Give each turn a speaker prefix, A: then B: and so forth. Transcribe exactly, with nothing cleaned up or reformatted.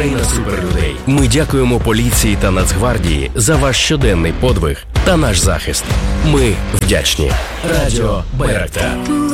A: Країна суперлюдей. Ми дякуємо поліції та Нацгвардії за ваш щоденний подвиг та наш захист. Ми вдячні. Радіо Байрактар.